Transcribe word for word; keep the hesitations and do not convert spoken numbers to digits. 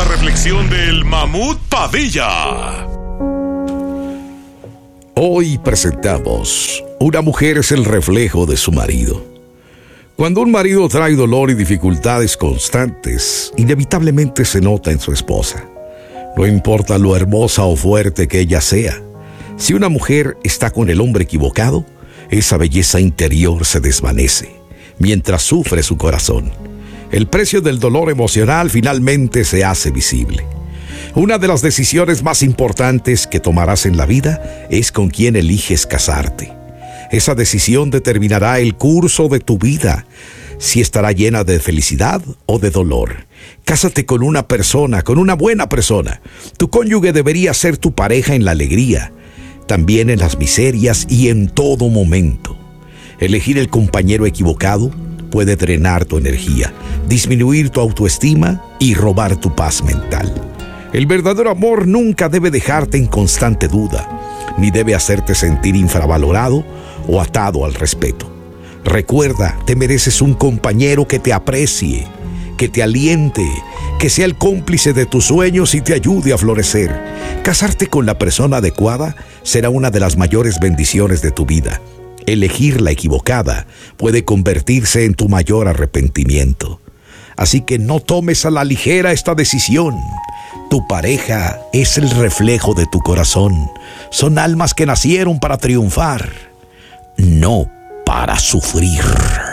poderosa reflexión del Mamut Padilla. Hoy presentamos: una mujer es el reflejo de su marido. Cuando un marido trae dolor y dificultades constantes, inevitablemente se nota en su esposa. No importa lo hermosa o fuerte que ella sea, si una mujer está con el hombre equivocado, esa belleza interior se desvanece, mientras sufre su corazón. El precio del dolor emocional finalmente se hace visible. Una de las decisiones más importantes que tomarás en la vida es con quién eliges casarte. Esa decisión determinará el curso de tu vida, si estará llena de felicidad o de dolor. Cásate con una persona, con una buena persona. Tu cónyuge debería ser tu pareja en la alegría, también en las miserias y en todo momento. Elegir el compañero equivocado puede drenar tu energía, disminuir tu autoestima y robar tu paz mental. El verdadero amor nunca debe dejarte en constante duda, ni debe hacerte sentir infravalorado o atado al respeto. Recuerda, te mereces un compañero que te aprecie, que te aliente, que sea el cómplice de tus sueños y te ayude a florecer. Casarte con la persona adecuada será una de las mayores bendiciones de tu vida. Elegir la equivocada puede convertirse en tu mayor arrepentimiento. Así que no tomes a la ligera esta decisión. Tu pareja es el reflejo de tu corazón. Son almas que nacieron para triunfar, no para sufrir.